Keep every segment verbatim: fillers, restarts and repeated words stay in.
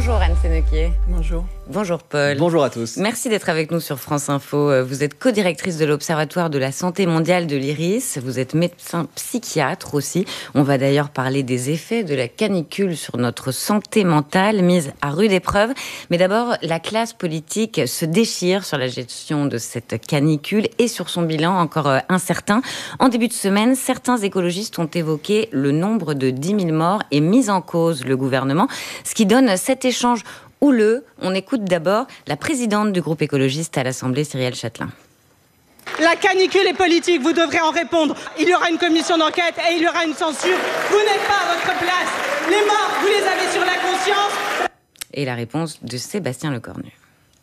Bonjour Anne Sénéquier. Bonjour. Bonjour Paul. Bonjour à tous. Merci d'être avec nous sur France Info. Vous êtes co-directrice de l'Observatoire de la santé mondiale de l'Iris. Vous êtes médecin psychiatre aussi. On va d'ailleurs parler des effets de la canicule sur notre santé mentale mise à rude épreuve. Mais d'abord, la classe politique se déchire sur la gestion de cette canicule et sur son bilan encore incertain. En début de semaine, certains écologistes ont évoqué le nombre de dix mille morts et mis en cause le gouvernement. Ce qui donne cet échange houleux. On écoute d'abord la présidente du groupe écologiste à l'Assemblée, Cyrielle Châtelain. La canicule est politique, vous devrez en répondre. Il y aura une commission d'enquête et il y aura une censure. Vous n'êtes pas à votre place. Les morts, vous les avez sur la conscience. Et la réponse de Sébastien Lecornu.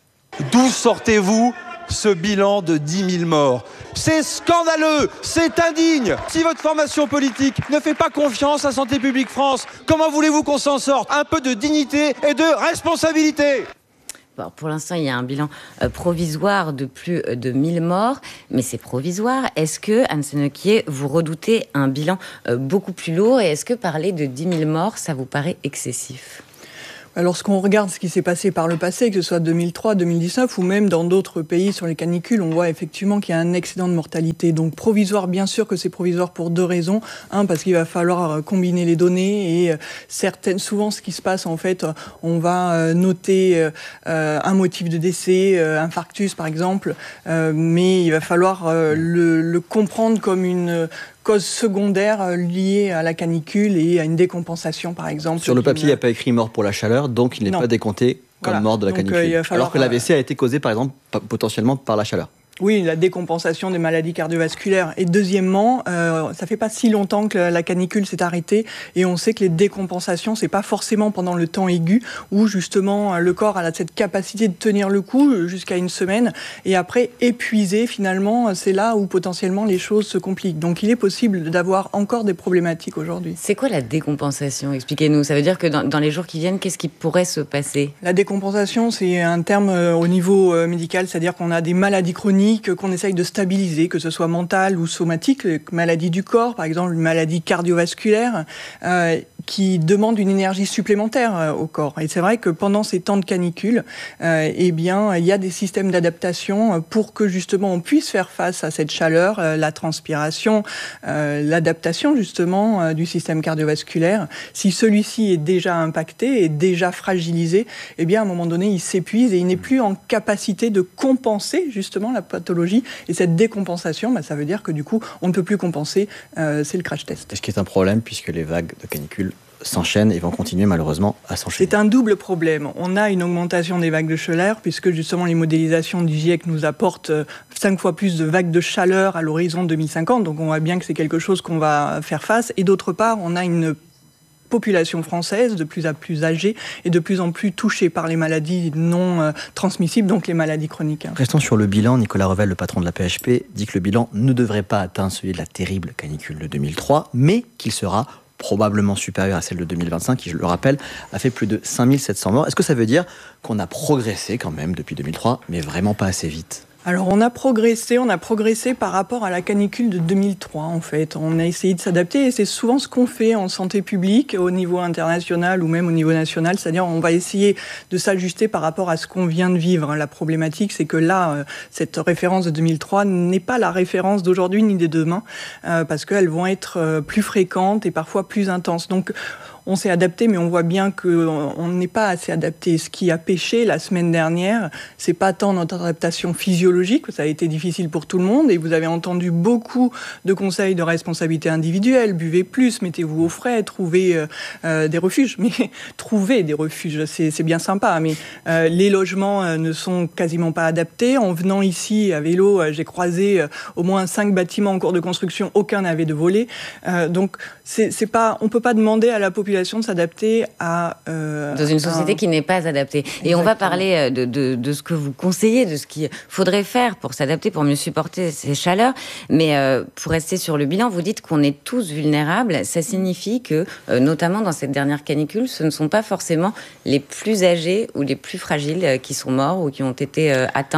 D'où sortez-vous ce bilan de dix mille morts? C'est scandaleux, c'est indigne. Si votre formation politique ne fait pas confiance à Santé publique France, comment voulez-vous qu'on s'en sorte? Un peu de dignité et de responsabilité. Bon, pour l'instant, il y a un bilan euh, provisoire de plus de mille morts, mais c'est provisoire. Est-ce que, Anne Sénéquier, vous redoutez un bilan euh, beaucoup plus lourd, et est-ce que parler de dix mille morts, ça vous paraît excessif ? Lorsqu'on regarde ce qui s'est passé par le passé, que ce soit deux mille trois, deux mille dix-neuf ou même dans d'autres pays sur les canicules, on voit effectivement qu'il y a un excédent de mortalité. Donc provisoire, bien sûr que c'est provisoire pour deux raisons. Un, parce qu'il va falloir combiner les données et certaines, souvent ce qui se passe en fait, on va noter euh, un motif de décès, euh, infarctus par exemple, euh, mais il va falloir euh, le, le comprendre comme une cause secondaire liée à la canicule et à une décompensation, par exemple. Sur le papier, il n'y a pas écrit mort pour la chaleur, donc il n'est non. pas décompté comme voilà. mort de la donc, canicule. Euh, Alors que l'A V C a été causé, par exemple, potentiellement par la chaleur. Oui, la décompensation des maladies cardiovasculaires. Et deuxièmement, euh, ça fait pas si longtemps que la canicule s'est arrêtée et on sait que les décompensations, c'est pas forcément pendant le temps aigu où justement le corps a cette capacité de tenir le coup jusqu'à une semaine et après épuisé finalement, c'est là où potentiellement les choses se compliquent. Donc il est possible d'avoir encore des problématiques aujourd'hui. C'est quoi la décompensation? Expliquez-nous. Ça veut dire que dans, dans les jours qui viennent, qu'est-ce qui pourrait se passer? La décompensation, c'est un terme euh, au niveau euh, médical, c'est-à-dire qu'on a des maladies chroniques qu'on essaye de stabiliser, que ce soit mentale ou somatique, les maladies du corps, par exemple une maladie cardiovasculaire, euh, qui demande une énergie supplémentaire euh, au corps. Et c'est vrai que pendant ces temps de canicule, euh, eh bien, il y a des systèmes d'adaptation pour que justement on puisse faire face à cette chaleur, euh, la transpiration, euh, l'adaptation justement euh, du système cardiovasculaire. Si celui-ci est déjà impacté, est déjà fragilisé, eh bien à un moment donné, il s'épuise et il n'est plus en capacité de compenser justement la pathologie. Et cette décompensation, bah, ça veut dire que du coup, on ne peut plus compenser. Euh, c'est le crash test. Ce qui est un problème puisque les vagues de canicule s'enchaînent et vont continuer malheureusement à s'enchaîner. C'est un double problème. On a une augmentation des vagues de chaleur puisque justement les modélisations du GIEC nous apportent cinq fois plus de vagues de chaleur à l'horizon deux mille cinquante. Donc on voit bien que c'est quelque chose qu'on va faire face. Et d'autre part, on a une population française de plus en plus âgée et de plus en plus touchée par les maladies non euh, transmissibles, donc les maladies chroniques. Restons sur le bilan. Nicolas Revel, le patron de la P H P, dit que le bilan ne devrait pas atteindre celui de la terrible canicule de deux mille trois, mais qu'il sera probablement supérieure à celle de deux mille vingt-cinq, qui, je le rappelle, a fait plus de cinq mille sept cents morts. Est-ce que ça veut dire qu'on a progressé quand même depuis deux mille trois, mais vraiment pas assez vite ? Alors on a progressé, on a progressé par rapport à la canicule de deux mille trois en fait. On a essayé de s'adapter et c'est souvent ce qu'on fait en santé publique au niveau international ou même au niveau national. C'est-à-dire on va essayer de s'ajuster par rapport à ce qu'on vient de vivre. La problématique c'est que là, cette référence de deux mille trois n'est pas la référence d'aujourd'hui ni de demain euh, parce qu'elles vont être plus fréquentes et parfois plus intenses. Donc on s'est adapté, mais on voit bien qu'on n'est pas assez adapté. Ce qui a pêché la semaine dernière, c'est pas tant notre adaptation physiologique, ça a été difficile pour tout le monde, et vous avez entendu beaucoup de conseils de responsabilité individuelle. Buvez plus, mettez-vous au frais, trouvez euh, des refuges. Mais trouver des refuges, c'est, c'est bien sympa, mais euh, les logements euh, ne sont quasiment pas adaptés. En venant ici à vélo, euh, j'ai croisé euh, au moins cinq bâtiments en cours de construction, aucun n'avait de volet. Euh, donc, c'est, c'est pas, on peut pas demander à la population de s'adapter à... Euh, dans une société un... qui n'est pas adaptée. Exactement. Et on va parler de, de, de ce que vous conseillez, de ce qu'il faudrait faire pour s'adapter, pour mieux supporter ces chaleurs. Mais euh, pour rester sur le bilan, vous dites qu'on est tous vulnérables. Ça signifie que, euh, notamment dans cette dernière canicule, ce ne sont pas forcément les plus âgés ou les plus fragiles qui sont morts ou qui ont été euh, atteints.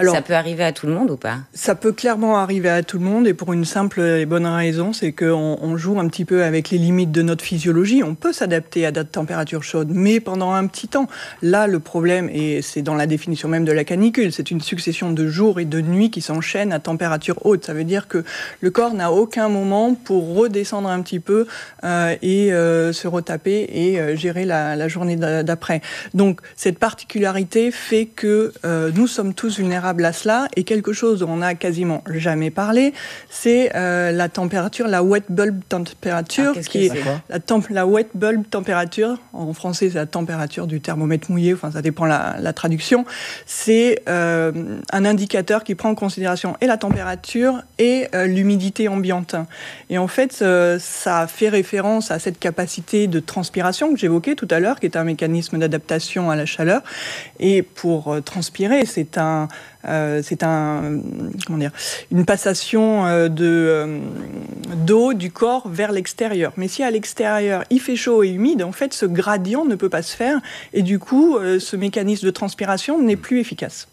Alors, ça peut arriver à tout le monde ou pas ? Ça peut clairement arriver à tout le monde, et pour une simple et bonne raison, c'est qu'on on joue un petit peu avec les limites de notre physiologie. On peut s'adapter à des températures chaudes, mais pendant un petit temps. Là, le problème, et c'est dans la définition même de la canicule, c'est une succession de jours et de nuits qui s'enchaînent à température haute. Ça veut dire que le corps n'a aucun moment pour redescendre un petit peu euh, et euh, se retaper et euh, gérer la, la journée d'après. Donc, cette particularité fait que euh, nous sommes tous vulnérables à cela, et quelque chose dont on n'a quasiment jamais parlé, c'est euh, la température, la wet bulb température, ah, qui est, est la, temp- la wet bulb température, en français c'est la température du thermomètre mouillé, enfin ça dépend la, la traduction, c'est euh, un indicateur qui prend en considération et la température et euh, l'humidité ambiante. Et en fait, euh, ça fait référence à cette capacité de transpiration que j'évoquais tout à l'heure, qui est un mécanisme d'adaptation à la chaleur. Et pour euh, transpirer, c'est un Euh, c'est un, comment dire, une passation euh, de, euh, d'eau du corps vers l'extérieur. Mais si à l'extérieur il fait chaud et humide, en fait ce gradient ne peut pas se faire, et du coup euh, ce mécanisme de transpiration n'est plus efficace.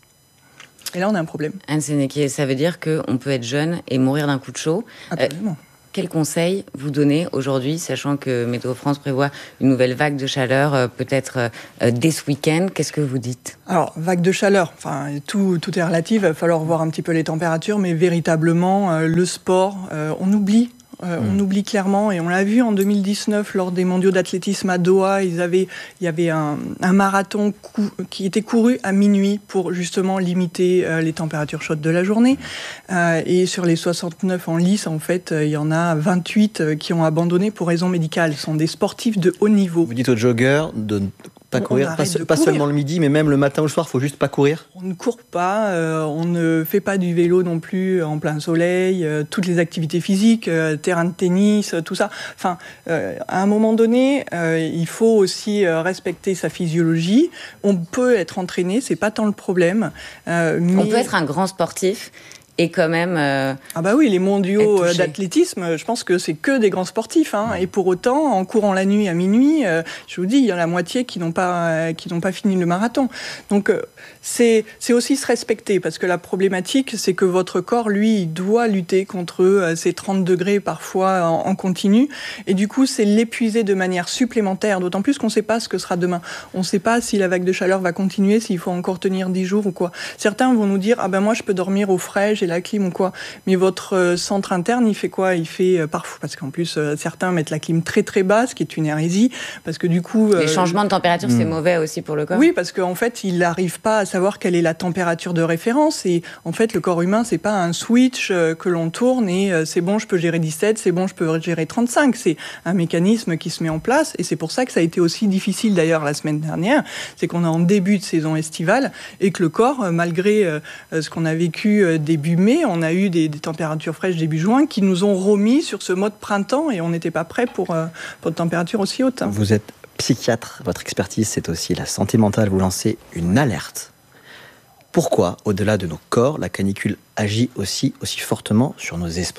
Et là on a un problème. Anne Sénéquier, ça veut dire qu'on peut être jeune et mourir d'un coup de chaud. Absolument. Euh, Quels conseils vous donnez aujourd'hui, sachant que Météo France prévoit une nouvelle vague de chaleur, euh, peut-être euh, dès ce week-end? Qu'est-ce que vous dites? Alors, vague de chaleur, enfin, tout, tout est relatif, il va falloir voir un petit peu les températures, mais véritablement, euh, le sport, euh, on oublie. Euh, mmh. On oublie clairement, et on l'a vu en deux mille dix-neuf lors des mondiaux d'athlétisme à Doha, ils avaient, il y avait un, un marathon cou- qui était couru à minuit pour justement limiter euh, les températures chaudes de la journée. Euh, et sur les soixante-neuf en lice, en fait, euh, il y en a vingt-huit euh, qui ont abandonné pour raisons médicales. Ce sont des sportifs de haut niveau. Vous dites aux joggeurs de pas courir, pas, pas seulement le midi, mais même le matin ou le soir, il faut juste pas courir. On ne court pas, euh, on ne fait pas du vélo non plus en plein soleil, euh, toutes les activités physiques, euh, terrain de tennis, tout ça. Enfin, euh, à un moment donné, euh, il faut aussi euh, respecter sa physiologie. On peut être entraîné, c'est pas tant le problème. Euh, mais... On peut être un grand sportif et quand même... Euh, ah bah oui, les mondiaux d'athlétisme, je pense que c'est que des grands sportifs. Hein, et pour autant, en courant la nuit à minuit, euh, je vous dis, il y en a la moitié qui n'ont pas, euh, qui n'ont pas fini le marathon. Donc euh, c'est, c'est aussi se respecter, parce que la problématique, c'est que votre corps, lui, il doit lutter contre euh, ces trente degrés parfois en, en continu. Et du coup, c'est l'épuiser de manière supplémentaire, d'autant plus qu'on ne sait pas ce que sera demain. On ne sait pas si la vague de chaleur va continuer, s'il faut encore tenir dix jours ou quoi. Certains vont nous dire, ah ben moi, je peux dormir au frais, j'ai la clim ou quoi. Mais votre euh, centre interne, il fait quoi? Il fait euh, parfois, parce qu'en plus, euh, certains mettent la clim très très basse, ce qui est une hérésie, parce que du coup... Euh, Les changements de température, mmh. c'est mauvais aussi pour le corps? Oui, parce qu'en fait, il n'arrive pas à savoir quelle est la température de référence, et en fait, le corps humain, c'est pas un switch euh, que l'on tourne et euh, c'est bon, je peux gérer dix-sept, c'est bon, je peux gérer trente-cinq. C'est un mécanisme qui se met en place, et c'est pour ça que ça a été aussi difficile d'ailleurs la semaine dernière, c'est qu'on est en début de saison estivale, et que le corps, euh, malgré euh, ce qu'on a vécu euh, début mai, on a eu des, des températures fraîches début juin qui nous ont remis sur ce mode printemps, et on n'était pas prêt pour, euh, pour de températures aussi hautes. Hein. Vous êtes psychiatre, votre expertise c'est aussi la santé mentale, vous lancez une alerte. Pourquoi, au-delà de nos corps, la canicule agit aussi, aussi fortement sur nos esprits ?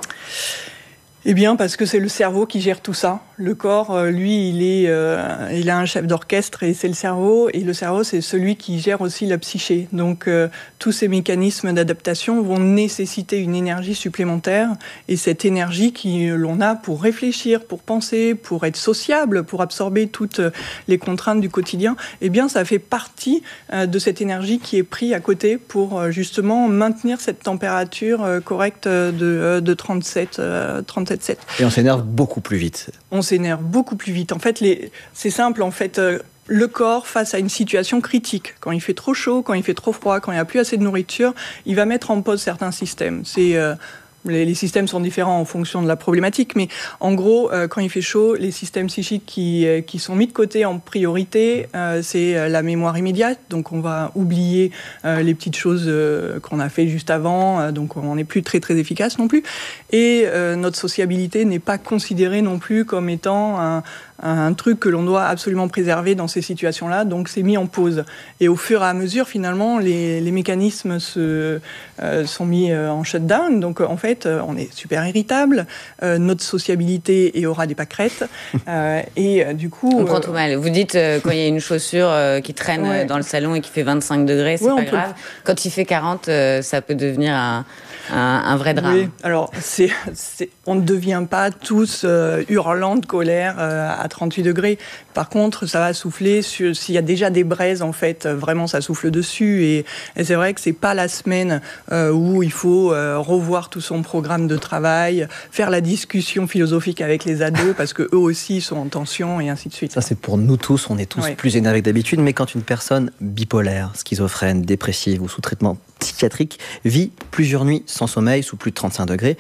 Eh bien, parce que c'est le cerveau qui gère tout ça. Le corps, lui, il est, euh, il a un chef d'orchestre et c'est le cerveau. Et le cerveau, c'est celui qui gère aussi la psyché. Donc, euh, tous ces mécanismes d'adaptation vont nécessiter une énergie supplémentaire. Et cette énergie que l'on a pour réfléchir, pour penser, pour être sociable, pour absorber toutes les contraintes du quotidien, eh bien, ça fait partie euh, de cette énergie qui est prise à côté pour euh, justement maintenir cette température euh, correcte de, euh, de trente-sept, euh, trente-sept. Et on s'énerve beaucoup plus vite. On s'énerve beaucoup plus vite. En fait, les... c'est simple. En fait, euh, le corps, face à une situation critique, quand il fait trop chaud, quand il fait trop froid, quand il n'y a plus assez de nourriture, il va mettre en pause certains systèmes. C'est... Euh... Les, les systèmes sont différents en fonction de la problématique, mais en gros, euh, quand il fait chaud, les systèmes psychiques qui, euh, qui sont mis de côté en priorité, euh, c'est euh, la mémoire immédiate. Donc, on va oublier euh, les petites choses euh, qu'on a fait juste avant. Euh, donc, on n'est plus très, très efficace non plus. Et euh, notre sociabilité n'est pas considérée non plus comme étant un, un truc que l'on doit absolument préserver dans ces situations-là, donc c'est mis en pause. Et au fur et à mesure, finalement, les, les mécanismes se, euh, sont mis euh, en shutdown. Donc en fait, euh, on est super irritable, euh, notre sociabilité est aura des pâquerettes, euh, et euh, du coup... On prend euh, tout mal. Vous dites euh, quand il y a une chaussure euh, qui traîne Ouais. dans le salon et qui fait vingt-cinq degrés, c'est Ouais, pas peut grave. Quand il fait quarante, euh, ça peut devenir un, un, un vrai drame. Oui, alors c'est, c'est, on ne devient pas tous euh, hurlants de colère euh, à trente-huit degrés. Par contre, ça va souffler sur, s'il y a déjà des braises, en fait, euh, vraiment ça souffle dessus. Et, et c'est vrai que c'est pas la semaine euh, où il faut euh, revoir tout son programme de travail, faire la discussion philosophique avec les ados, parce que eux aussi sont en tension et ainsi de suite. Ça, c'est pour nous tous. On est tous Ouais. plus énervés que d'habitude. Mais quand une personne bipolaire, schizophrène, dépressive ou sous traitement psychiatrique vit plusieurs nuits sans sommeil sous plus de trente-cinq degrés,